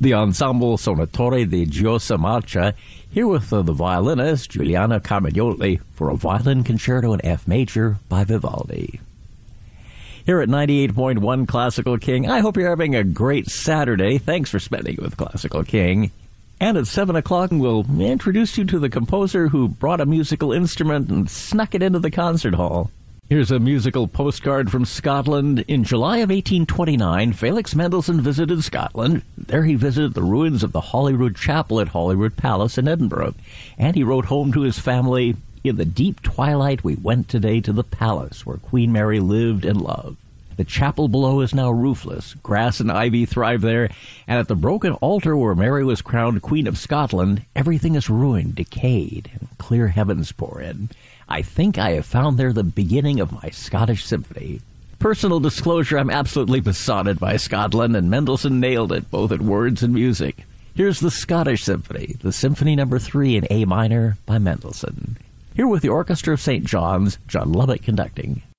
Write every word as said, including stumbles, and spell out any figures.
The Ensemble Sonatore di Giosa Marcia, here with uh, the violinist Giuliano Carmagnoli for a violin concerto in F major by Vivaldi. Here at ninety-eight point one Classical King, I hope you're having a great Saturday. Thanks for spending it with Classical King. And at seven o'clock, we'll introduce you to the composer who brought a musical instrument and snuck it into the concert hall. Here's a musical postcard from Scotland. In July of eighteen twenty-nine, Felix Mendelssohn visited Scotland. There he visited the ruins of the Holyrood Chapel at Holyrood Palace in Edinburgh. And he wrote home to his family, "In the deep twilight we went today to the palace where Queen Mary lived and loved. The chapel below is now roofless. Grass and ivy thrive there, and at the broken altar where Mary was crowned Queen of Scotland, everything is ruined, decayed, and clear heavens pour in. I think I have found there the beginning of my Scottish symphony." Personal disclosure, I'm absolutely besotted by Scotland, and Mendelssohn nailed it, both in words and music. Here's the Scottish Symphony, the Symphony Number three in A minor by Mendelssohn. Here with the Orchestra of Saint John's, John Lubbock conducting.